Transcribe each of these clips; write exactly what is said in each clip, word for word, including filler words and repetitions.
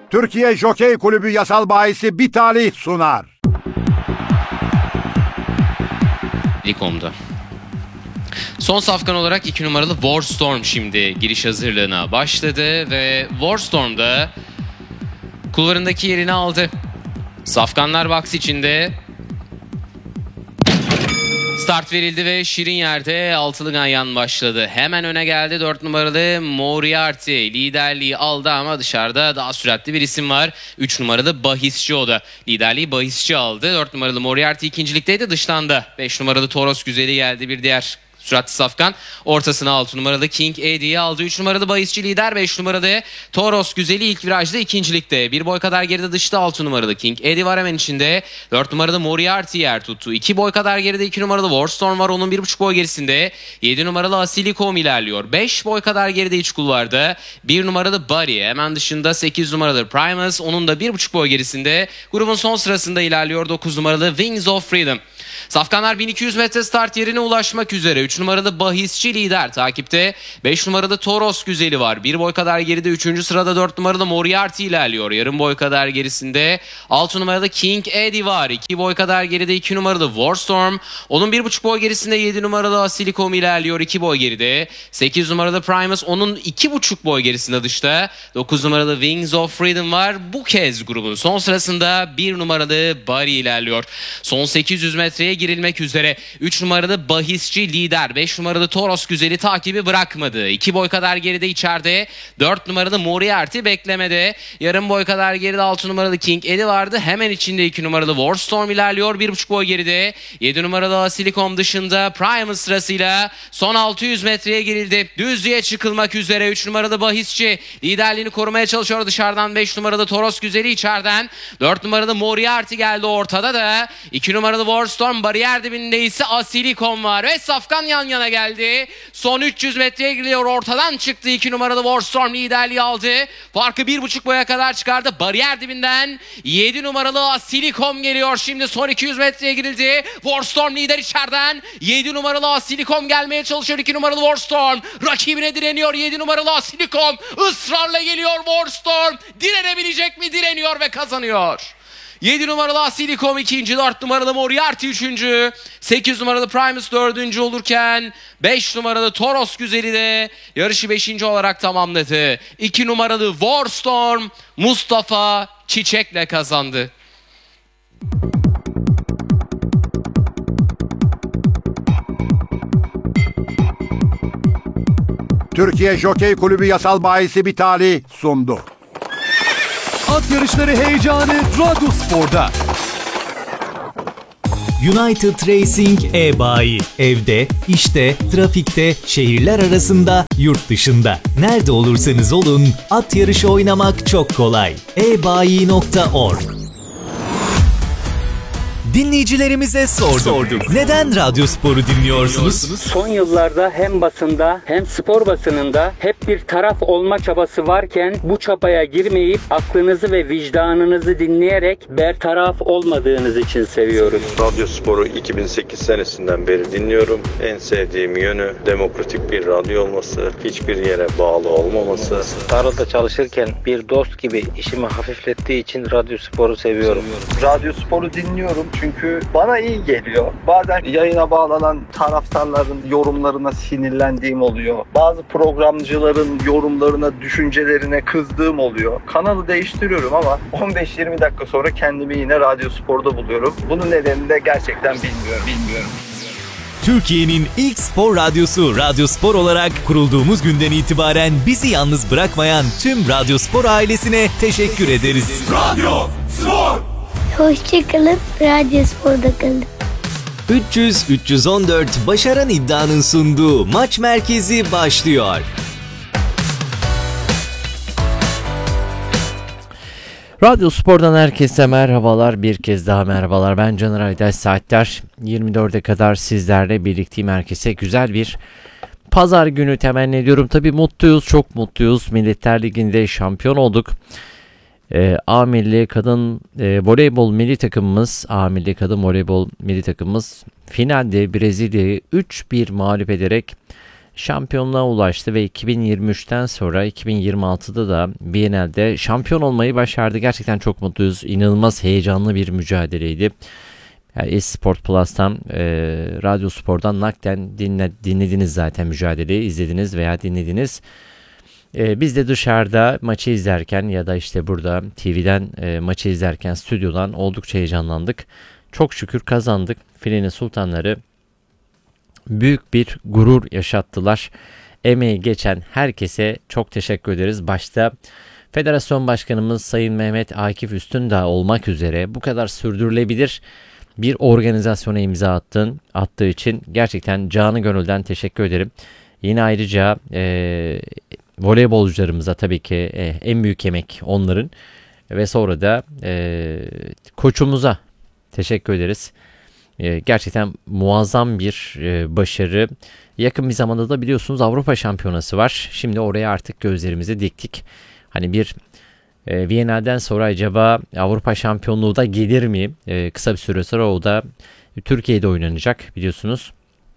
Türkiye Jokey Kulübü yasal bahisi Bitali sunar. Likom'da. Son safkan olarak iki numaralı Warstorm şimdi giriş hazırlığına başladı ve Warstorm'da kulvarındaki yerini aldı. Safkanlar box içinde. Start verildi ve şirin yerde altılı ganyan başladı. Hemen öne geldi dört numaralı Moriarty. Liderliği aldı ama dışarıda daha süratli bir isim var. üç numaralı Bahisçi o da. Liderliği Bahisçi aldı. dört numaralı Moriarty ikincilikteydi, dışlandı. beş numaralı Toros Güzeli geldi bir diğer süratli safkan. Ortasına altı numaralı King Eddie'yi aldı. üç numaralı Bahisçi lider. beş numaralı Toros Güzeli ilk virajda ikincilikte. Bir boy kadar geride dışta altı numaralı King Eddie var hemen içinde. dört numaralı Moriarty yer tuttu. iki boy kadar geride iki numaralı Warstorm var. Onun bir buçuk boy gerisinde. yedi numaralı Asilikom ilerliyor. beş boy kadar geride iç kulvarda. bir numaralı Buddy. Hemen dışında sekiz numaralı Primus. Onun da bir buçuk boy gerisinde. Grubun son sırasında ilerliyor dokuz numaralı Wings of Freedom. Safkanlar bin iki yüz metre start yerine ulaşmak üzere. üç numaralı Bahisçi lider takipte. beş numaralı Toros Güzeli var. bir boy kadar geride üçüncü sırada dört numaralı Moriarty ilerliyor. Yarım boy kadar gerisinde altı numaralı King Eddie var. iki boy kadar geride iki numaralı Warstorm. Onun bir buçuk boy gerisinde yedi numaralı Asilikom ilerliyor. iki boy geride. sekiz numaralı Primus onun iki buçuk boy gerisinde dışta. dokuz numaralı Wings of Freedom var. Bu kez grubun son sırasında bir numaralı Buddy ilerliyor. Son sekiz yüz metreye girilmek üzere. üç numaralı Bahisçi lider. beş numaralı Toros Güzeli takibi bırakmadı. iki boy kadar geride içeride. dört numaralı Moriarty beklemede. Yarım boy kadar geride altı numaralı King Eddie vardı. Hemen içinde iki numaralı Warstorm ilerliyor. bir buçuk boy geride. yedi numaralı Asilikom dışında. Primus sırasıyla son altı yüz metreye girildi. Düzlüğe çıkılmak üzere. üç numaralı Bahisçi liderliğini korumaya çalışıyor. Dışarıdan beş numaralı Toros Güzeli içeriden. dört numaralı Moriarty geldi ortada da. iki numaralı Warstorm bariyer dibinde ise Asilikom var ve safkan yan yana geldi. Son üç yüz metreye giriliyor. Ortadan çıktı. iki numaralı Warstorm liderliği aldı. Farkı bir buçuk boya kadar çıkardı. Bariyer dibinden yedi numaralı Asilikom geliyor. Şimdi son iki yüz metreye girildi. Warstorm lider içeriden. yedi numaralı Asilikom gelmeye çalışıyor. iki numaralı Warstorm rakibine direniyor. yedi numaralı Asilikom ısrarla geliyor. Warstorm direnebilecek mi? Direniyor ve kazanıyor. yedi numaralı Asilikom ikinci, dört numaralı Moriarty üçüncü, sekiz numaralı Primus dördüncü olurken beş numaralı Toros Güzeli de yarışı beşinci olarak tamamladı. iki numaralı Warstorm Mustafa Çiçek'le kazandı. Türkiye Jokey Kulübü yasal bahisi Bitali sundu. At yarışları heyecanı Radyospor'da. United Racing e-bayi. Evde, işte, trafikte, şehirler arasında, yurt dışında. Nerede olursanız olun, at yarışı oynamak çok kolay. e bayi nokta org. Dinleyicilerimize sorduk. sorduk. Neden Radyospor'u dinliyorsunuz? Son yıllarda hem basında hem spor basınında hep bir taraf olma çabası varken bu çabaya girmeyip aklınızı ve vicdanınızı dinleyerek bertaraf olmadığınız için seviyoruz. Radyospor'u iki bin sekiz senesinden beri dinliyorum. En sevdiğim yönü demokratik bir radyo olması, hiçbir yere bağlı olmaması. Tarlada çalışırken bir dost gibi işimi hafiflettiği için Radyospor'u seviyorum. Radyospor'u dinliyorum çünkü bana iyi geliyor. Bazen yayına bağlanan taraftarların yorumlarına sinirlendiğim oluyor. Bazı programcıların yorumlarına, düşüncelerine kızdığım oluyor. Kanalı değiştiriyorum ama on beş yirmi dakika sonra kendimi yine Radyospor'da buluyorum. Bunun nedenini de gerçekten bilmiyorum. bilmiyorum. Türkiye'nin ilk spor radyosu Radyospor olarak kurulduğumuz günden itibaren bizi yalnız bırakmayan tüm Radyospor ailesine teşekkür ederiz. Radyospor! Hoşçakalın, Radyospor'da kalın. üç yüz üç yüz on dört Başaran İddia'nın sunduğu Maç Merkezi başlıyor. Radyospor'dan herkese merhabalar. Bir kez daha merhabalar. Ben Caner Aydaş. Saatler yirmi dörde kadar sizlerle birlikteyim. Herkese güzel bir pazar günü temenni ediyorum. Tabii mutluyuz, çok mutluyuz. Milletler Ligi'nde şampiyon olduk. E, A Milli Kadın e, Voleybol Milli Takımımız, A Milli Kadın Voleybol Milli Takımımız finalde Brezilya'yı üç bir mağlup ederek şampiyonluğa ulaştı ve iki bin yirmi üçten sonra iki bin yirmi altıda da Biennale'de şampiyon olmayı başardı. Gerçekten çok mutluyuz. İnanılmaz heyecanlı bir mücadeleydi. Yani Esport Plus'tan, e, Radyo Spor'dan naklen dinle, dinlediniz zaten mücadeleyi, izlediniz veya dinlediniz. E, biz de dışarıda maçı izlerken ya da işte burada T V'den e, maçı izlerken stüdyodan oldukça heyecanlandık. Çok şükür kazandık. Filenin Sultanları büyük bir gurur yaşattılar. Emeği geçen herkese çok teşekkür ederiz. Başta Federasyon Başkanımız Sayın Mehmet Akif Üstündağ olmak üzere bu kadar sürdürülebilir bir organizasyona imza attın, attığı için gerçekten canı gönülden teşekkür ederim. Yine ayrıca e, voleybolcularımıza tabii ki e, en büyük emek onların ve sonra da e, koçumuza teşekkür ederiz. E, gerçekten muazzam bir e, başarı. Yakın bir zamanda da biliyorsunuz Avrupa Şampiyonası var. Şimdi oraya artık gözlerimizi diktik. Hani bir e, Viyana'dan sonra acaba Avrupa Şampiyonluğu da gelir mi? E, kısa bir süre sonra o da Türkiye'de oynanacak biliyorsunuz.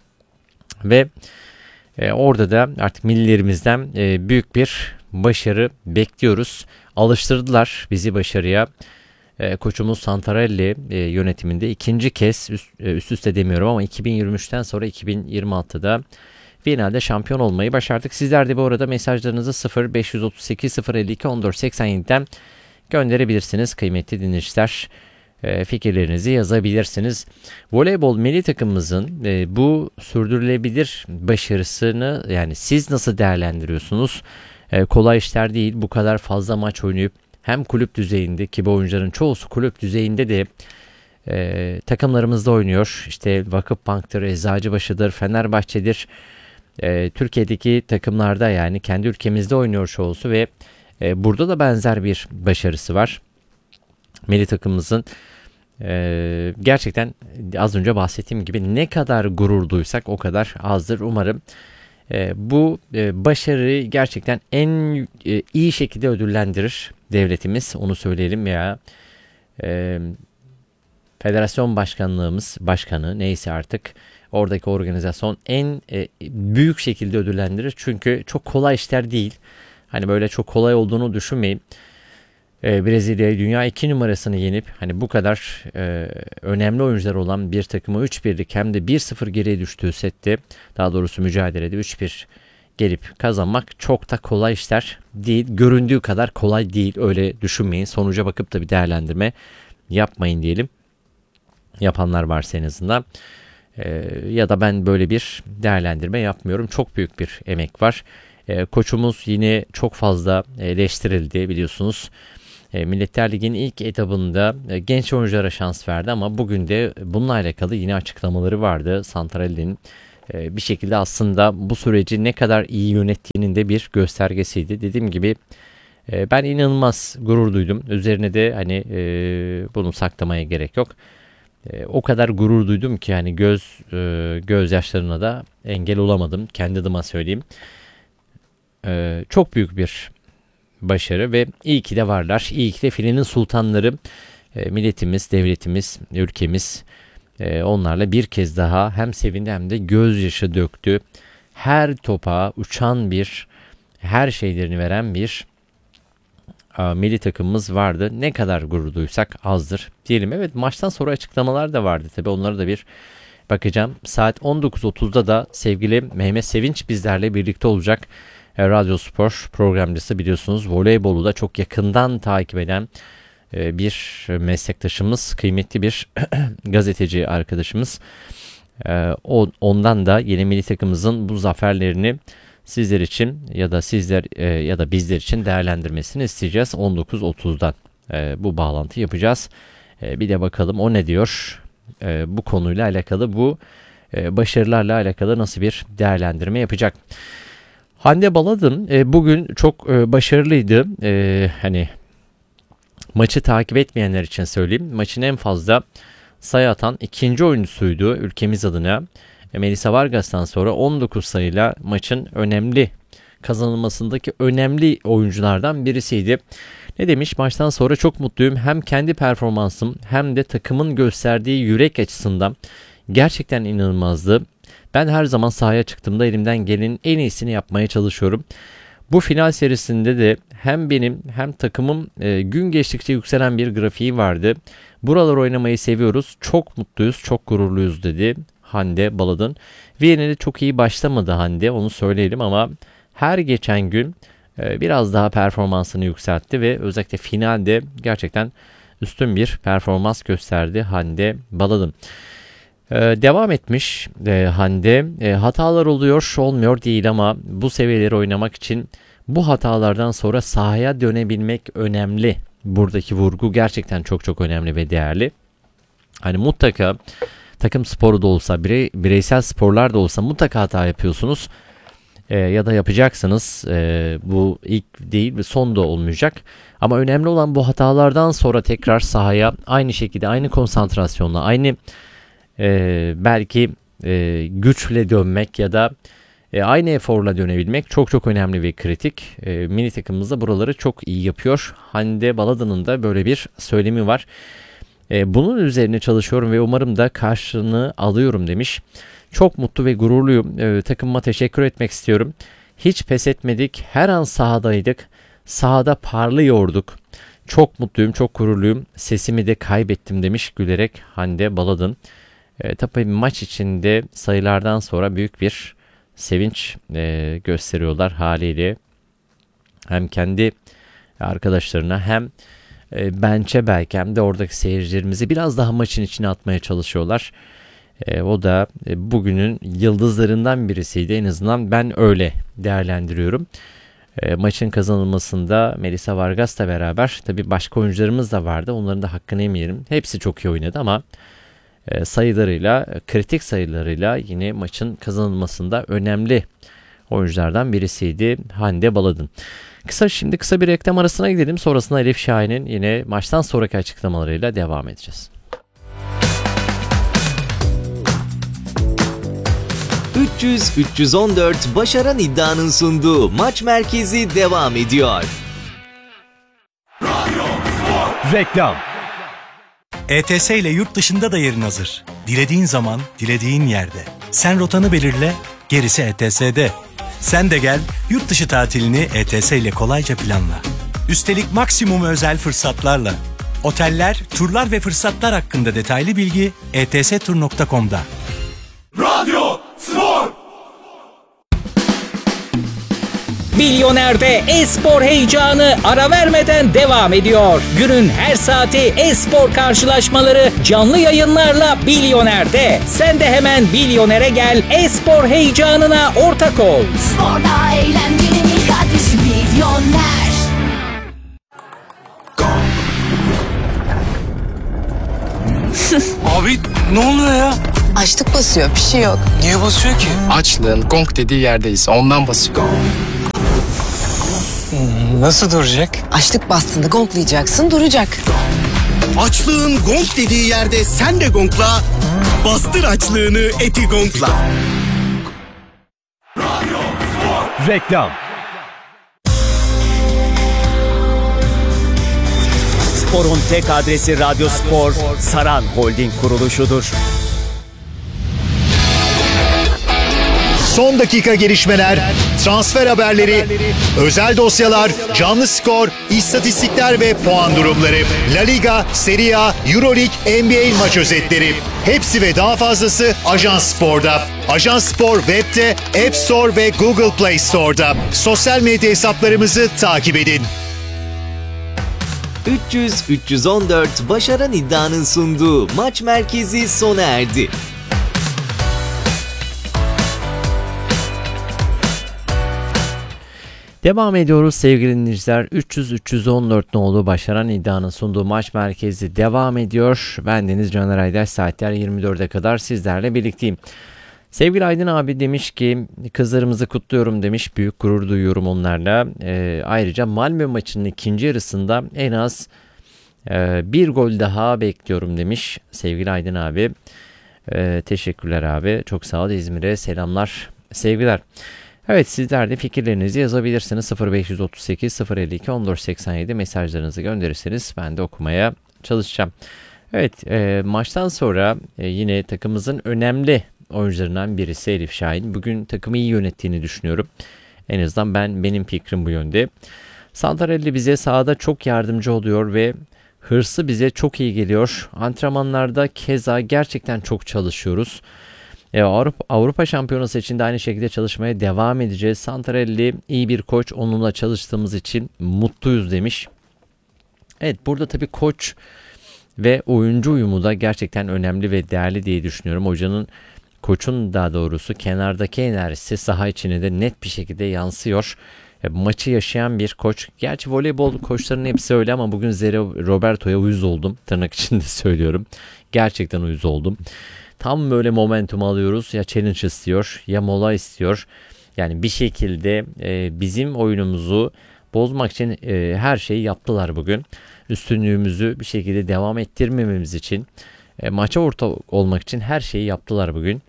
Ve e, orada da artık millilerimizden e, büyük bir başarı bekliyoruz. Alıştırdılar bizi başarıya. E, koçumuz Santarelli e, yönetiminde ikinci kez üst, e, üst üste demiyorum ama iki bin yirmi üçten sonra iki bin yirmi altıda Viyana'da şampiyon olmayı başardık. Sizler de bu arada mesajlarınızı sıfır beş otuz sekiz sıfır elli iki on dört seksen yedi'den gönderebilirsiniz. Kıymetli dinleyiciler, e, fikirlerinizi yazabilirsiniz. Voleybol milli takımımızın e, bu sürdürülebilir başarısını yani siz nasıl değerlendiriyorsunuz? E, kolay işler değil, bu kadar fazla maç oynayıp hem kulüp düzeyinde ki bu oyuncuların çoğusu kulüp düzeyinde de e, takımlarımızda oynuyor. İşte Vakıfbank'tır, Eczacıbaşı'dır, Fenerbahçe'dir. E, Türkiye'deki takımlarda yani kendi ülkemizde oynuyor çoğusu ve e, burada da benzer bir başarısı var. Milli takımımızın e, gerçekten az önce bahsettiğim gibi ne kadar gurur duysak o kadar azdır. Umarım e, bu e, başarıyı gerçekten en e, iyi şekilde ödüllendirir devletimiz, onu söyleyelim ya. E, Federasyon başkanlığımız, başkanı neyse artık oradaki organizasyon en e, büyük şekilde ödüllendirir. Çünkü çok kolay işler değil. Hani böyle çok kolay olduğunu düşünmeyin. E, Brezilya'yı dünya iki numarasını yenip hani bu kadar e, önemli oyuncular olan bir takımı üç birlik hem de bir sıfır geriye düştüğü sette, daha doğrusu mücadelede üç bir gelip kazanmak çok da kolay işler değil. Göründüğü kadar kolay değil. Öyle düşünmeyin. Sonuca bakıp da bir değerlendirme yapmayın diyelim. Yapanlar varsa en azından. Ee, ya da ben böyle bir değerlendirme yapmıyorum. Çok büyük bir emek var. Ee, koçumuz yine çok fazla eleştirildi biliyorsunuz. Ee, Milletler Ligi'nin ilk etabında e, genç oyunculara şans verdi ama bugün de bununla alakalı yine açıklamaları vardı. Santarelli'nin e, bir şekilde aslında bu süreci ne kadar iyi yönettiğinin de bir göstergesiydi. Dediğim gibi e, ben inanılmaz gurur duydum. Üzerine de hani e, bunu saklamaya gerek yok. E, o kadar gurur duydum ki yani göz e, gözyaşlarına da engel olamadım. Kendi adıma söyleyeyim. E, çok büyük bir başarı ve iyi ki de varlar. İyi ki de filenin sultanları, e, milletimiz, devletimiz, ülkemiz e, onlarla bir kez daha hem sevindi hem de gözyaşı döktü. Her topa uçan bir, her şeylerini veren bir a, milli takımımız vardı. Ne kadar gurur duysak azdır diyelim. Evet, maçtan sonra açıklamalar da vardı. Tabii onlara da bir bakacağım. Saat on dokuz otuzda da sevgili Mehmet Sevinç bizlerle birlikte olacak. Radyo Spor programcısı, biliyorsunuz voleybolu da çok yakından takip eden bir meslektaşımız, kıymetli bir gazeteci arkadaşımız. Ondan da yeni milli takımımızın bu zaferlerini sizler için ya da sizler ya da bizler için değerlendirmesini isteyeceğiz. on dokuz otuzdan bu bağlantı yapacağız. Bir de bakalım o ne diyor bu konuyla alakalı, bu başarılarla alakalı nasıl bir değerlendirme yapacak. Hande Baladın e, bugün çok e, başarılıydı. E, hani maçı takip etmeyenler için söyleyeyim. Maçın en fazla sayı atan ikinci oyuncusuydu ülkemiz adına. E, Melisa Vargas'tan sonra on dokuz sayıyla maçın önemli kazanılmasındaki önemli oyunculardan birisiydi. Ne demiş? Maçtan sonra çok mutluyum. Hem kendi performansım hem de takımın gösterdiği yürek açısından gerçekten inanılmazdı. Ben her zaman sahaya çıktığımda elimden gelenin en iyisini yapmaya çalışıyorum. Bu final serisinde de hem benim hem takımım e, gün geçtikçe yükselen bir grafiği vardı. Buralar oynamayı seviyoruz. Çok mutluyuz, çok gururluyuz dedi Hande Baladın. Viyana'da çok iyi başlamadı Hande, onu söyleyelim ama her geçen gün e, biraz daha performansını yükseltti ve özellikle finalde gerçekten üstün bir performans gösterdi Hande Baladın. Ee, devam etmiş e, Hande. E, hatalar oluyor, olmuyor değil ama bu seviyeleri oynamak için bu hatalardan sonra sahaya dönebilmek önemli. Buradaki vurgu gerçekten çok çok önemli ve değerli. Hani mutlaka takım sporu da olsa, birey, bireysel sporlar da olsa mutlaka hata yapıyorsunuz. E, ya da yapacaksınız. E, bu ilk değil ve son da olmayacak. Ama önemli olan bu hatalardan sonra tekrar sahaya aynı şekilde, aynı konsantrasyonla, aynı Ee, belki e, güçle dönmek ya da e, aynı eforla dönebilmek çok çok önemli ve kritik. E, mini takımımız da buraları çok iyi yapıyor. Hande Baladın'ın da böyle bir söylemi var. E, bunun üzerine çalışıyorum ve umarım da karşılığını alıyorum demiş. Çok mutlu ve gururluyum. E, takımıma teşekkür etmek istiyorum. Hiç pes etmedik. Her an sahadaydık. Sahada parlıyorduk. Çok mutluyum, çok gururluyum. Sesimi de kaybettim demiş gülerek Hande Baladın. E, tabii maç içinde sayılardan sonra büyük bir sevinç e, gösteriyorlar haliyle. Hem kendi arkadaşlarına hem e, bench'e belki hem de oradaki seyircilerimizi biraz daha maçın içine atmaya çalışıyorlar. E, o da e, bugünün yıldızlarından birisiydi. En azından ben öyle değerlendiriyorum. E, maçın kazanılmasında Melisa Vargas'la beraber tabii başka oyuncularımız da vardı. Onların da hakkını yemeyelim. Hepsi çok iyi oynadı ama sayılarıyla, kritik sayılarıyla yine maçın kazanılmasında önemli oyunculardan birisiydi Hande Baladın. Kısa şimdi kısa bir reklam arasına gidelim. Sonrasında Elif Şahin'in yine maçtan sonraki açıklamalarıyla devam edeceğiz. üç yüz üç yüz on dört Başaran İddia'nın sunduğu Maç Merkezi devam ediyor. Reklam. E T S ile yurt dışında da yerin hazır. Dilediğin zaman, dilediğin yerde. Sen rotanı belirle, gerisi E T S'de. Sen de gel, yurt dışı tatilini E T S ile kolayca planla. Üstelik maksimum özel fırsatlarla. Oteller, turlar ve fırsatlar hakkında detaylı bilgi e t s tur nokta com'da. Radyo Spor. Milyoner'de e-spor heyecanı ara vermeden devam ediyor. Günün her saati e-spor karşılaşmaları canlı yayınlarla Milyoner'de. Sen de hemen Milyoner'e gel, e-spor heyecanına ortak ol. Sporda eğlencenin ilk adresi Milyoner. Abi ne oluyor ya? Açlık basıyor, bir şey yok. Niye basıyor ki? Açlığın gong dediği yerdeyiz. Ondan basıyor. Nasıl duracak? Açlık bastığında gonglayacaksın, duracak. Açlığın gong dediği yerde sen de gongla. Bastır açlığını, eti gongla. Reklam. Spor'un tek adresi Radyo Spor, Saran Holding kuruluşudur. Son dakika gelişmeler, transfer haberleri, özel dosyalar, canlı skor, istatistikler ve puan durumları, La Liga, Serie A, Euroleague, N B A maç özetleri. Hepsi ve daha fazlası Ajans Spor'da. Ajans Spor web'te, App Store ve Google Play Store'da. Sosyal medya hesaplarımızı takip edin. üç yüz üç yüz on dört Başaran İddia'nın sunduğu Maç Merkezi sona erdi. Devam ediyoruz sevgili dinleyiciler. üç yüz üç yüz on dört nolu Başaran İddia'nın sunduğu Maç Merkezi devam ediyor. Ben Deniz Caner Aydaş, saatler yirmi dörde kadar sizlerle birlikteyim. Sevgili Aydın abi demiş ki kızlarımızı kutluyorum demiş. Büyük gurur duyuyorum onlarla. E, ayrıca Malmö maçının ikinci yarısında en az e, bir gol daha bekliyorum demiş sevgili Aydın abi. E, teşekkürler abi. Çok sağ ol. İzmir'e selamlar, sevgiler. Evet, sizler de fikirlerinizi yazabilirsiniz. sıfır beş otuz sekiz sıfır elli iki on dört seksen yedi mesajlarınızı gönderirseniz ben de okumaya çalışacağım. Evet, e, maçtan sonra e, yine takımımızın önemli oyuncularından birisi Elif Şahin. Bugün takımı iyi yönettiğini düşünüyorum. En azından ben benim fikrim bu yönde. Santarelli bize sahada çok yardımcı oluyor ve hırsı bize çok iyi geliyor. Antrenmanlarda keza gerçekten çok çalışıyoruz. E, Avrupa, Avrupa Şampiyonası için de aynı şekilde çalışmaya devam edeceğiz. Santarelli iyi bir koç. Onunla çalıştığımız için mutluyuz demiş. Evet, burada tabii koç ve oyuncu uyumu da gerçekten önemli ve değerli diye düşünüyorum. Hocanın, koçun daha doğrusu kenardaki enerjisi saha içine de net bir şekilde yansıyor. E, maçı yaşayan bir koç. Gerçi voleybol koçlarının hepsi öyle ama bugün Zeri Roberto'ya uyuz oldum. Tırnak içinde söylüyorum. Gerçekten uyuz oldum. Tam böyle momentum alıyoruz. Ya challenge istiyor ya mola istiyor. Yani bir şekilde e, bizim oyunumuzu bozmak için e, her şeyi yaptılar bugün. Üstünlüğümüzü bir şekilde devam ettirmememiz için, e, maça orta olmak için her şeyi yaptılar bugün.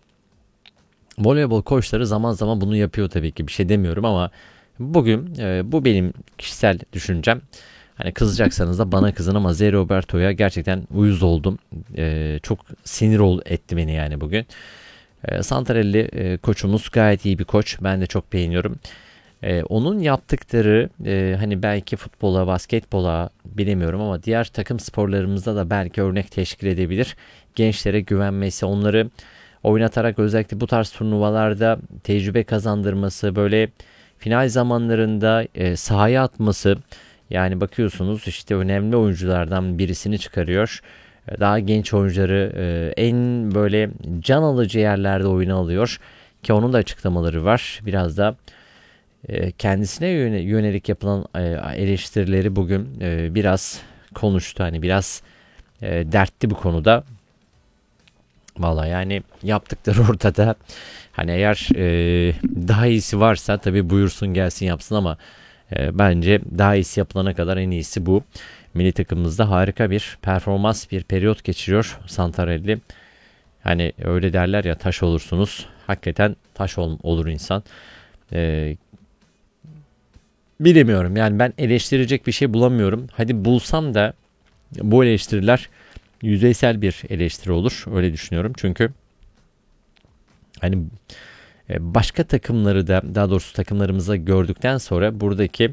Voleybol koçları zaman zaman bunu yapıyor tabii ki. Bir şey demiyorum ama bugün e, bu benim kişisel düşüncem. Hani kızacaksanız da bana kızın ama Zé Roberto'ya gerçekten uyuz oldum. E, çok sinir ol etti beni yani bugün. E, Santarelli e, koçumuz gayet iyi bir koç. Ben de çok beğeniyorum. E, onun yaptıkları e, hani belki futbola, basketbola bilemiyorum ama diğer takım sporlarımızda da belki örnek teşkil edebilir. Gençlere güvenmesi, onları oynatarak özellikle bu tarz turnuvalarda tecrübe kazandırması, böyle final zamanlarında e, sahaya atması. Yani bakıyorsunuz işte önemli oyunculardan birisini çıkarıyor. Daha genç oyuncuları e, en böyle can alıcı yerlerde oyuna alıyor. Ki onun da açıklamaları var. Biraz da e, kendisine yönelik yapılan e, eleştirileri bugün e, biraz konuştu. Hani biraz e, dertli bu konuda. Vallahi yani yaptıkları ortada. Hani eğer e, daha iyisi varsa tabii buyursun gelsin yapsın ama e, bence daha iyisi yapılana kadar en iyisi bu. Milli takımımızda harika bir performans, bir periyot geçiriyor Santarelli. Hani öyle derler ya, taş olursunuz. Hakikaten taş ol, olur insan. Ee, bilemiyorum yani, ben eleştirecek bir şey bulamıyorum. Hadi bulsam da bu eleştiriler yüzeysel bir eleştiri olur. Öyle düşünüyorum çünkü hani başka takımları da, daha doğrusu takımlarımızı gördükten sonra buradaki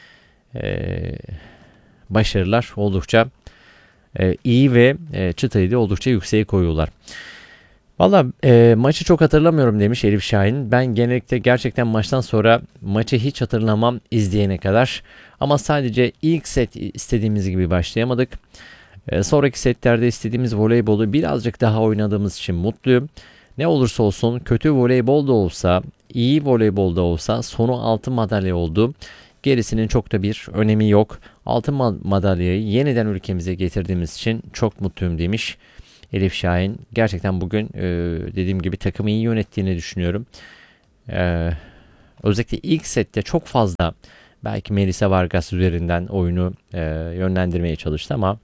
e, başarılar oldukça e, iyi ve e, çıtayı da oldukça yükseğe koyuyorlar. Valla e, maçı çok hatırlamıyorum demiş Elif Şahin. Ben genellikle gerçekten maçtan sonra maçı hiç hatırlamam izleyene kadar. Ama sadece ilk set istediğimiz gibi başlayamadık. E, sonraki setlerde istediğimiz voleybolu birazcık daha oynadığımız için mutluyum. Ne olursa olsun, kötü voleybol da olsa, iyi voleybol da olsa sonu altın madalya oldu. Gerisinin çok da bir önemi yok. Altın madalyayı yeniden ülkemize getirdiğimiz için çok mutluyum demiş Elif Şahin. Gerçekten bugün e, dediğim gibi takımı iyi yönettiğini düşünüyorum. E, özellikle ilk sette çok fazla belki Melisa Vargas üzerinden oyunu e, yönlendirmeye çalıştı ama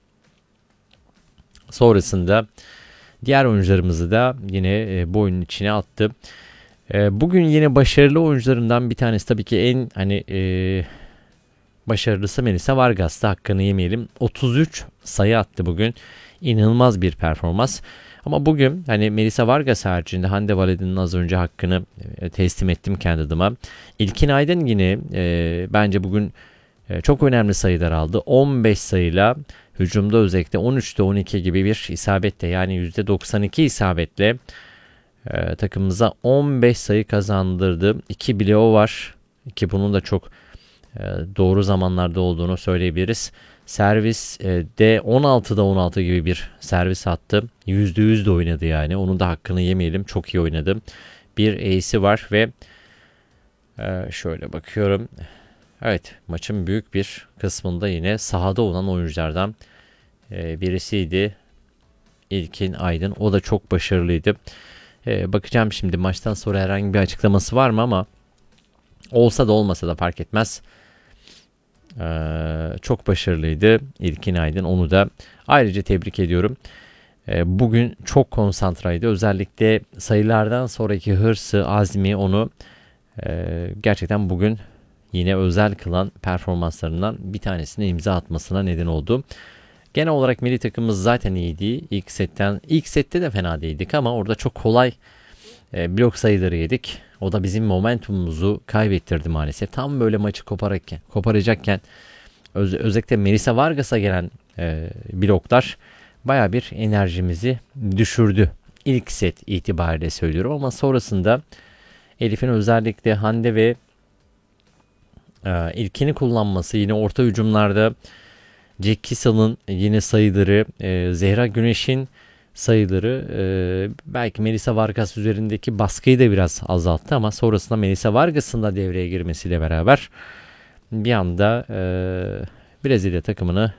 sonrasında diğer oyuncularımızı da yine e, bu oyunun içine attı. E, bugün yine başarılı oyuncularından bir tanesi tabii ki en hani e, başarılısı Melisa Vargas'ta, hakkını yemeyelim. otuz üç sayı attı bugün. İnanılmaz bir performans. Ama bugün hani Melisa Vargas haricinde Hande Valedin'in az önce hakkını e, teslim ettim kendi adıma. İlkin Aydın yine e, bence bugün e, çok önemli sayılar aldı. on beş sayıyla hücumda özellikle on üçte on iki gibi bir isabetle, yani yüzde doksan iki isabetle e, takımımıza on beş sayı kazandırdı. iki bloğu var ki bunun da çok e, doğru zamanlarda olduğunu söyleyebiliriz. Servis e, de on altıda on altı gibi bir servis attı. yüzde yüz de oynadı yani. Onun da hakkını yemeyelim. Çok iyi oynadı. Bir ace'i var ve e, şöyle bakıyorum. Evet, maçın büyük bir kısmında yine sahada olan oyunculardan e, birisiydi İlkin Aydın. O da çok başarılıydı. E, bakacağım şimdi maçtan sonra herhangi bir açıklaması var mı ama olsa da olmasa da fark etmez. Ee, çok başarılıydı İlkin Aydın. Onu da ayrıca tebrik ediyorum. Ee, bugün çok konsantraydı. Özellikle sayılardan sonraki hırsı, azmi onu e, gerçekten bugün yine özel kılan performanslarından bir tanesine imza atmasına neden oldu. Genel olarak milli takımımız zaten iyiydi. İlk setten ilk sette de fena değildik ama orada çok kolay e, blok sayıları yedik. O da bizim momentumumuzu kaybettirdi maalesef. Tam böyle maçı koparakken, koparacakken öz, özellikle Melissa Vargas'a gelen e, bloklar baya bir enerjimizi düşürdü. İlk set itibariyle söylüyorum ama sonrasında Elif'in özellikle Hande ve e, ilkini kullanması, yine orta hücumlarda Jack Kissel'ın yine sayıları, e, Zehra Güneş'in sayıları e, belki Melissa Vargas üzerindeki baskıyı da biraz azalttı ama sonrasında Melissa Vargas'ın da devreye girmesiyle beraber bir anda e, Brezilya takımını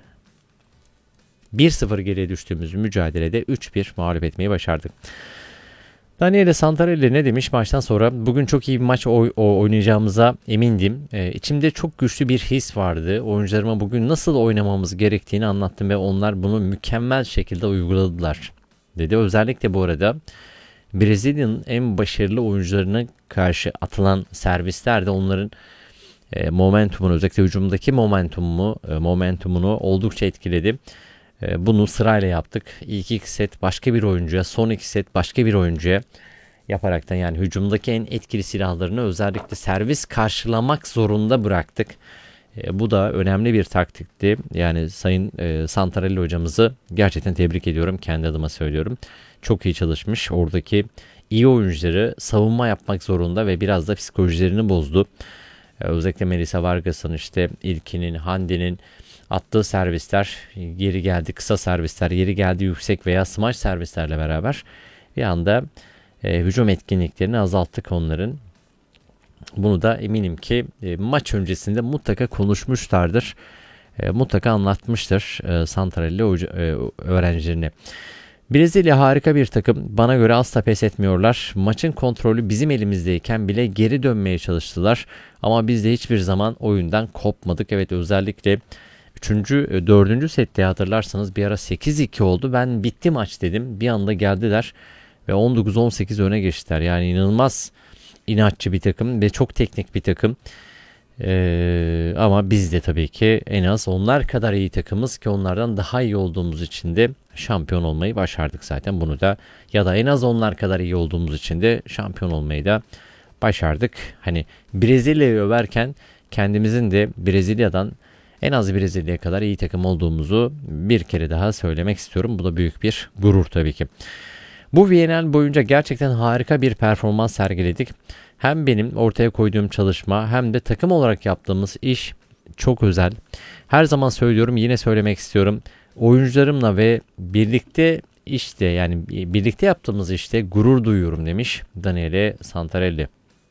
bir sıfır geriye düştüğümüz mücadelede üç bir mağlup etmeyi başardık. Daniele Santarelli ne demiş maçtan sonra? Bugün çok iyi bir maç oy- oynayacağımıza emindim. Ee, içimde çok güçlü bir his vardı. Oyuncularıma bugün nasıl oynamamız gerektiğini anlattım ve onlar bunu mükemmel şekilde uyguladılar dedi. Özellikle bu arada Brezilya'nın en başarılı oyuncularına karşı atılan servisler de onların e, momentumunu, özellikle hücumdaki momentumunu, e, momentumunu oldukça etkiledi. Bunu sırayla yaptık. İlk iki set başka bir oyuncuya, son iki set başka bir oyuncuya yaparaktan, yani hücumdaki en etkili silahlarını özellikle servis karşılamak zorunda bıraktık. E, bu da önemli bir taktikti. Yani Sayın e, Santarelli hocamızı gerçekten tebrik ediyorum. Kendi adıma söylüyorum. Çok iyi çalışmış. Oradaki iyi oyuncuları savunma yapmak zorunda ve biraz da psikolojilerini bozdu. E, özellikle Melissa Vargas'ın, işte İlkin'in, Hande'nin attığı servisler, geri geldi kısa servisler, geri geldi yüksek veya smaç servislerle beraber bir anda e, hücum etkinliklerini azalttık onların. Bunu da eminim ki e, maç öncesinde mutlaka konuşmuşlardır. E, mutlaka anlatmıştır e, Santarelli hoca, e, öğrencilerine. Brezilya harika bir takım. Bana göre asla pes etmiyorlar. Maçın kontrolü bizim elimizdeyken bile geri dönmeye çalıştılar. Ama biz de hiçbir zaman oyundan kopmadık. Evet, özellikle üçüncü, dördüncü sette hatırlarsanız bir ara sekiz iki oldu. Ben bitti maç dedim. Bir anda geldiler ve on dokuz on sekiz öne geçtiler. Yani inanılmaz inatçı bir takım ve çok teknik bir takım. Ee, ama biz de tabii ki en az onlar kadar iyi takımız ki onlardan daha iyi olduğumuz için de şampiyon olmayı başardık zaten. Bunu da, ya da en az onlar kadar iyi olduğumuz için de şampiyon olmayı da başardık. Hani Brezilya'yı överken kendimizin de Brezilya'dan en az Brezilya'ya kadar iyi takım olduğumuzu bir kere daha söylemek istiyorum. Bu da büyük bir gurur tabii ki. Bu Viyana'nın boyunca gerçekten harika bir performans sergiledik. Hem benim ortaya koyduğum çalışma hem de takım olarak yaptığımız iş çok özel. Her zaman söylüyorum, yine söylemek istiyorum. Oyuncularımla ve birlikte işte, yani birlikte yaptığımız işte gurur duyuyorum demiş Daniele Santarelli.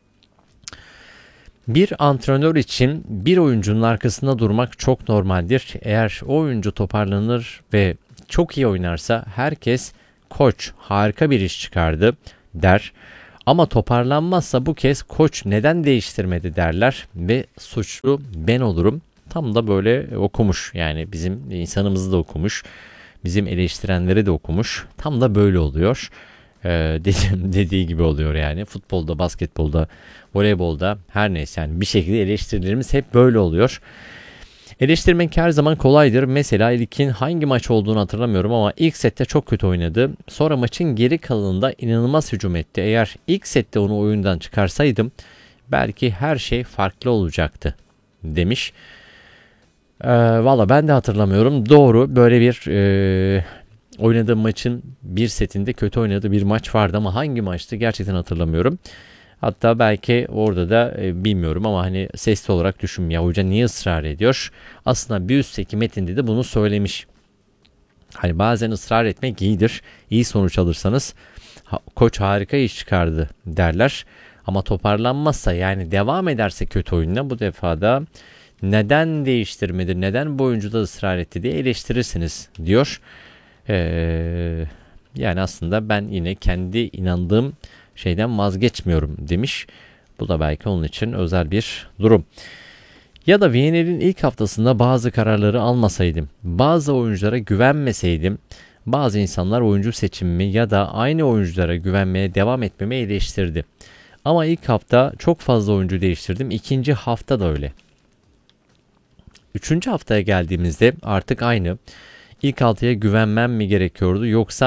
Bir antrenör için bir oyuncunun arkasında durmak çok normaldir. Eğer o oyuncu toparlanır ve çok iyi oynarsa herkes koç harika bir iş çıkardı der. Ama toparlanmazsa bu kez koç neden değiştirmedi derler ve suçlu ben olurum. Tam da böyle okumuş, yani bizim insanımızı da okumuş, bizim eleştirenleri de okumuş. Tam da böyle oluyor. Ee, dediğim, dediği gibi oluyor yani. Futbolda, basketbolda, voleybolda, her neyse, yani bir şekilde eleştirilerimiz hep böyle oluyor. Eleştirmek her zaman kolaydır. Mesela ilkin hangi maç olduğunu hatırlamıyorum ama ilk sette çok kötü oynadı. Sonra maçın geri kalanında inanılmaz hücum etti. Eğer ilk sette onu oyundan çıkarsaydım belki her şey farklı olacaktı demiş. Ee, Valla ben de hatırlamıyorum. Doğru, böyle bir e, oynadığım maçın bir setinde kötü oynadığı bir maç vardı ama hangi maçtı gerçekten hatırlamıyorum. Hatta belki orada da e, bilmiyorum ama hani sesli olarak düşün, ya hoca niye ısrar ediyor? Aslında bir üstteki metinde de bunu söylemiş. Hani bazen ısrar etmek iyidir. İyi sonuç alırsanız ha, koç harika iş çıkardı derler. Ama toparlanmazsa, yani devam ederse kötü oyununa, bu defa da neden değiştirmedi, neden bu oyuncuda ısrar etti diye eleştirirsiniz diyor. Ee, yani aslında ben yine kendi inandığım şeyden vazgeçmiyorum demiş. Bu da belki onun için özel bir durum. Ya da Viyana'nın ilk haftasında bazı kararları almasaydım, bazı oyunculara güvenmeseydim, bazı insanlar oyuncu seçimimi ya da aynı oyunculara güvenmeye devam etmemi eleştirdi. Ama ilk hafta çok fazla oyuncu değiştirdim. İkinci hafta da öyle. Üçüncü haftaya geldiğimizde artık aynı. İlk altıya güvenmem mi gerekiyordu, yoksa her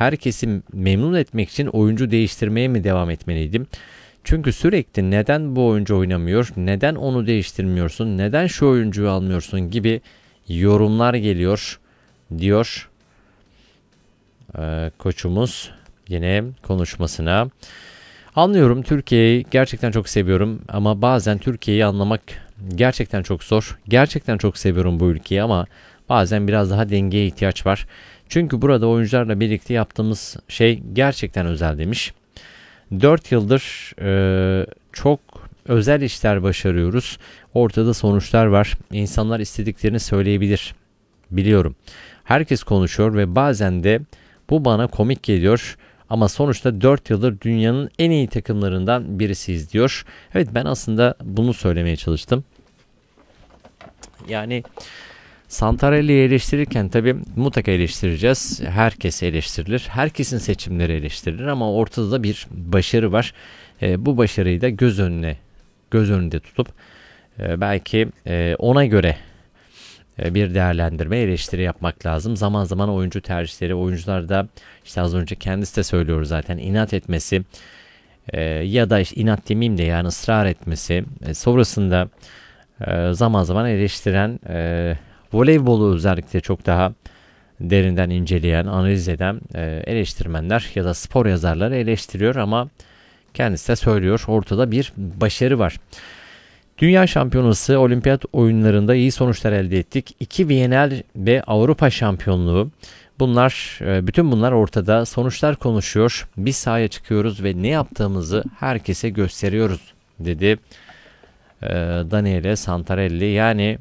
herkesi memnun etmek için oyuncu değiştirmeye mi devam etmeliydim? Çünkü sürekli neden bu oyuncu oynamıyor, neden onu değiştirmiyorsun, neden şu oyuncuyu almıyorsun gibi yorumlar geliyor diyor ee, koçumuz yine konuşmasına. Anlıyorum, Türkiye'yi gerçekten çok seviyorum ama bazen Türkiye'yi anlamak gerçekten çok zor. Gerçekten çok seviyorum bu ülkeyi ama bazen biraz daha dengeye ihtiyaç var. Çünkü burada oyuncularla birlikte yaptığımız şey gerçekten özel demiş. dört yıldır e, çok özel işler başarıyoruz. Ortada sonuçlar var. İnsanlar istediklerini söyleyebilir. Biliyorum. Herkes konuşuyor ve bazen de bu bana komik geliyor. Ama sonuçta dört yıldır dünyanın en iyi takımlarından birisiyiz diyor. Evet, ben aslında bunu söylemeye çalıştım. Yani Santarelli'yi eleştirirken tabii mutlaka eleştireceğiz. Herkes eleştirilir. Herkesin seçimleri eleştirilir ama ortada da bir başarı var. E, bu başarıyı da göz önüne göz önünde tutup e, belki e, ona göre e, bir değerlendirme, eleştiri yapmak lazım. Zaman zaman oyuncu tercihleri, oyuncular da işte az önce kendisi de söylüyor zaten, inat etmesi e, ya da işte inat demeyeyim de yani ısrar etmesi e, sonrasında e, zaman zaman eleştiren, e, voleybolu özellikle çok daha derinden inceleyen, analiz eden e, eleştirmenler ya da spor yazarları eleştiriyor ama kendisi de söylüyor, ortada bir başarı var. Dünya Şampiyonası, olimpiyat oyunlarında iyi sonuçlar elde ettik. İki Viyana'l ve Avrupa şampiyonluğu. Bunlar, bütün bunlar ortada. Sonuçlar konuşuyor. Biz sahaya çıkıyoruz ve ne yaptığımızı herkese gösteriyoruz dedi Daniele Santarelli. Yani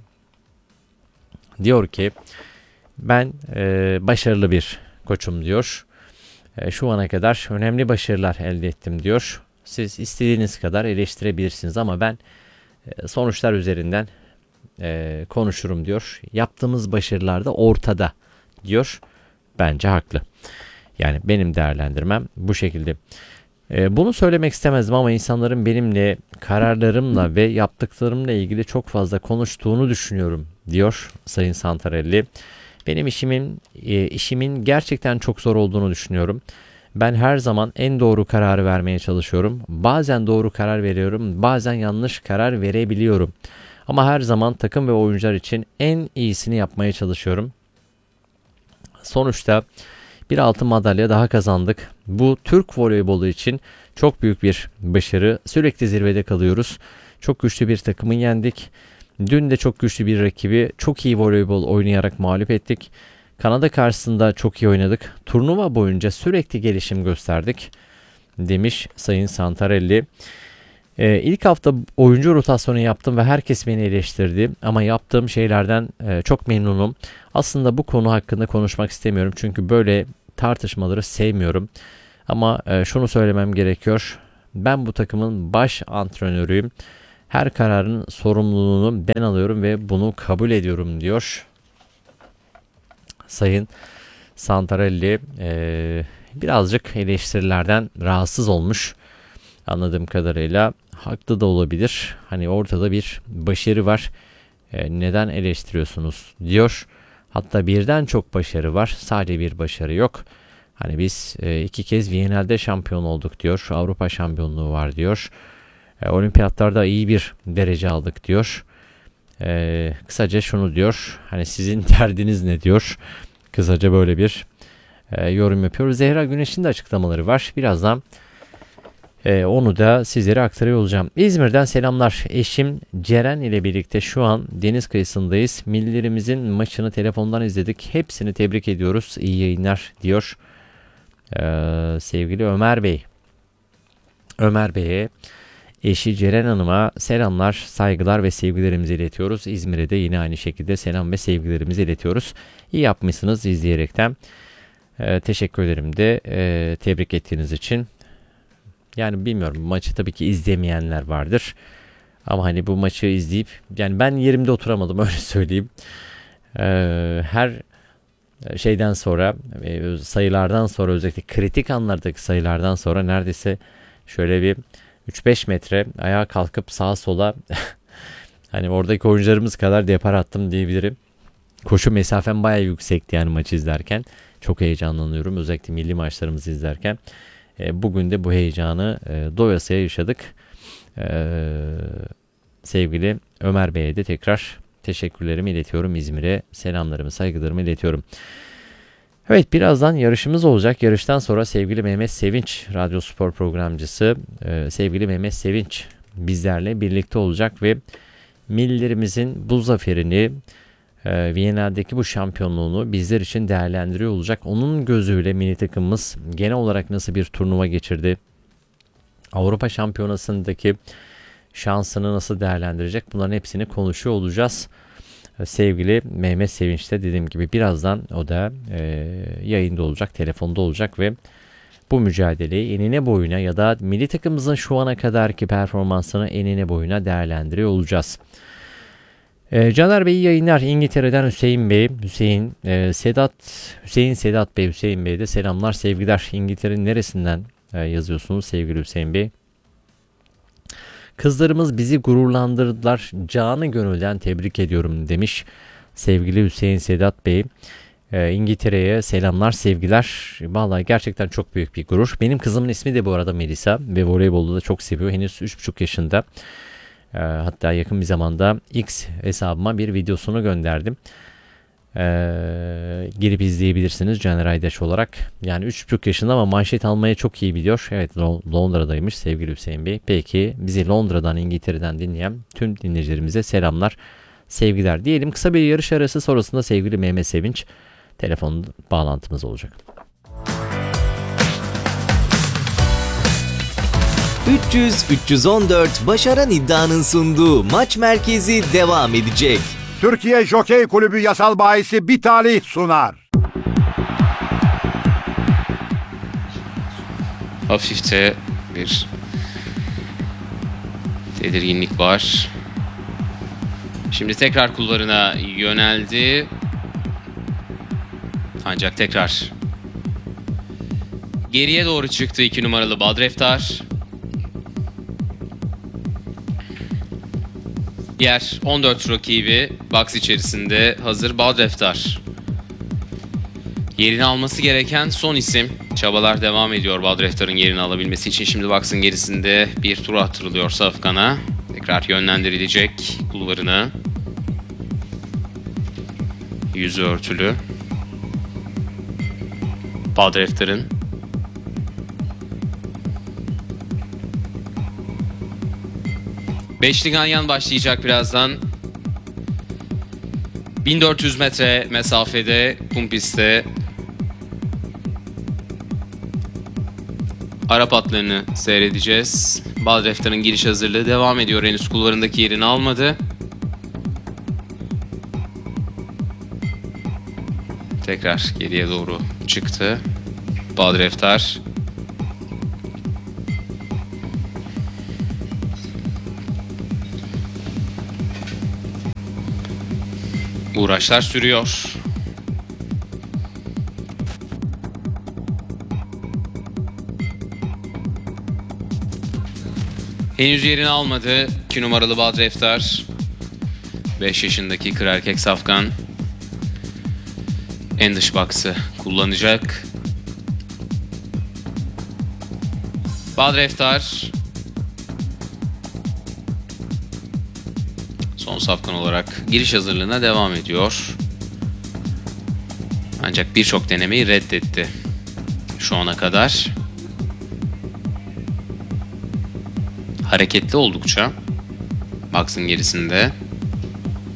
diyor ki ben başarılı bir koçum diyor. Şu ana kadar önemli başarılar elde ettim diyor. Siz istediğiniz kadar eleştirebilirsiniz ama ben sonuçlar üzerinden e, konuşurum diyor. Yaptığımız başarılar da ortada diyor. Bence haklı. Yani benim değerlendirmem bu şekilde. E, bunu söylemek istemezdim ama insanların benimle, kararlarımla ve yaptıklarımla ilgili çok fazla konuştuğunu düşünüyorum diyor Sayın Santarelli. Benim işimin e, işimin gerçekten çok zor olduğunu düşünüyorum. Ben her zaman en doğru kararı vermeye çalışıyorum. Bazen doğru karar veriyorum, bazen yanlış karar verebiliyorum. Ama her zaman takım ve oyuncular için en iyisini yapmaya çalışıyorum. Sonuçta bir altın madalya daha kazandık. Bu Türk voleybolu için çok büyük bir başarı. Sürekli zirvede kalıyoruz. Çok güçlü bir takımı yendik. Dün de çok güçlü bir rakibi çok iyi voleybol oynayarak mağlup ettik. Kanada karşısında çok iyi oynadık. Turnuva boyunca sürekli gelişim gösterdik demiş Sayın Santarelli. Ee, ilk hafta oyuncu rotasyonu yaptım ve herkes beni eleştirdi. Ama yaptığım şeylerden e, çok memnunum. Aslında bu konu hakkında konuşmak istemiyorum. Çünkü böyle tartışmaları sevmiyorum. Ama e, şunu söylemem gerekiyor. Ben bu takımın baş antrenörüyüm. Her kararın sorumluluğunu ben alıyorum ve bunu kabul ediyorum diyor Sayın Santarelli. Ee, birazcık eleştirilerden rahatsız olmuş anladığım kadarıyla. Haklı da olabilir. Hani ortada bir başarı var. Ee, neden eleştiriyorsunuz diyor. Hatta birden çok başarı var. Sadece bir başarı yok. Hani biz e, iki kez Viyana'da şampiyon olduk diyor. Avrupa şampiyonluğu var diyor. E, olimpiyatlarda iyi bir derece aldık diyor. Ee, kısaca şunu diyor, hani sizin derdiniz ne diyor, kısaca böyle bir e, yorum yapıyor. Zehra Güneş'in de açıklamaları var, birazdan e, onu da sizlere aktarıyor olacağım. İzmir'den selamlar, eşim Ceren ile birlikte şu an deniz kıyısındayız, millilerimizin maçını telefondan izledik, hepsini tebrik ediyoruz, iyi yayınlar diyor ee, sevgili Ömer Bey. Ömer Bey'e, eşi Ceren Hanım'a selamlar, saygılar ve sevgilerimizi iletiyoruz. İzmir'e de yine aynı şekilde selam ve sevgilerimizi iletiyoruz. İyi yapmışsınız izleyerekten. Ee, teşekkür ederim de e, tebrik ettiğiniz için. Yani bilmiyorum, maçı tabii ki izlemeyenler vardır. Ama hani bu maçı izleyip, yani ben yerimde oturamadım öyle söyleyeyim. Ee, her şeyden sonra, sayılardan sonra, özellikle kritik anlardaki sayılardan sonra neredeyse şöyle bir üç beş metre ayağa kalkıp sağa sola hani oradaki oyuncularımız kadar depar attım diyebilirim. Koşu mesafem bayağı yüksekti yani maçı izlerken. Çok heyecanlanıyorum. Özellikle milli maçlarımızı izlerken. E, bugün de bu heyecanı e, doyasıya yaşadık. E, sevgili Ömer Bey'e de tekrar teşekkürlerimi iletiyorum. İzmir'e selamlarımı, saygılarımı iletiyorum. Evet, birazdan yarışımız olacak. Yarıştan sonra sevgili Mehmet Sevinç, radyo spor programcısı e, sevgili Mehmet Sevinç bizlerle birlikte olacak ve millilerimizin bu zaferini, e, Viyana'daki bu şampiyonluğunu bizler için değerlendiriyor olacak. Onun gözüyle milli takımımız genel olarak nasıl bir turnuva geçirdi, Avrupa Şampiyonası'ndaki şansını nasıl değerlendirecek, bunların hepsini konuşuyor olacağız. Sevgili Mehmet Sevinç de dediğim gibi birazdan o da e, yayında olacak, telefonda olacak ve bu mücadeleyi enine boyuna ya da milli takımımızın şu ana kadarki performansını enine boyuna değerlendiriyor olacağız. E, Caner Bey yayınlar. İngiltere'den Hüseyin Bey, Hüseyin e, Sedat, Hüseyin Sedat Bey, Hüseyin Bey de selamlar, sevgiler. İngiltere'nin neresinden e, yazıyorsunuz sevgili Hüseyin Bey? Kızlarımız bizi gururlandırdılar. Canı gönülden tebrik ediyorum demiş sevgili Hüseyin Sedat Bey. Ee, İngiltere'ye selamlar, sevgiler. Vallahi gerçekten çok büyük bir gurur. Benim kızımın ismi de bu arada Melisa ve voleybolu da çok seviyor. Henüz üç buçuk yaşında. Ee, hatta yakın bir zamanda X hesabıma bir videosunu gönderdim. Ee, girip izleyebilirsiniz Caner Aydaş olarak. Yani üç buçuk yaşında ama manşet almayı çok iyi biliyor. Evet, Londra'daymış sevgili Hüseyin Bey. Peki bizi Londra'dan, İngiltere'den dinleyen tüm dinleyicilerimize selamlar, sevgiler diyelim. Kısa bir yarış arası sonrasında sevgili Mehmet Sevinç telefon bağlantımız olacak. üç yüz üç yüz on dört Başaran İddia'nın sunduğu Maç Merkezi devam edecek. Türkiye Jokey Kulübü yasal bahisi Bitali sunar. Hafifte bir tedirginlik var. Şimdi tekrar kulvarına yöneldi. Ancak tekrar geriye doğru çıktı iki numaralı Badreftar. Diğer on dört rakibi box içerisinde hazır. Badreftar yerini alması gereken son isim. Çabalar devam ediyor Badreftar'ın yerini alabilmesi için. Şimdi box'ın gerisinde bir tur attırılıyor Safkan'a. Tekrar yönlendirilecek kulvarına. Yüzü örtülü Badreftar'ın. Beşli ganyan başlayacak birazdan. bin dört yüz metre mesafede kum pistte Arap atlarını seyredeceğiz. Badreftar'ın giriş hazırlığı devam ediyor. Henüz kulvarındaki yerini almadı. Tekrar geriye doğru çıktı Badreftar. Uğraşlar sürüyor. Henüz yerini almadı iki numaralı Badreftar. beş yaşındaki kır erkek Safkan. En dış box'ı kullanacak. Badreftar son Safkan olarak giriş hazırlığına devam ediyor. Ancak birçok denemeyi reddetti şu ana kadar. Hareketli oldukça box'ın gerisinde.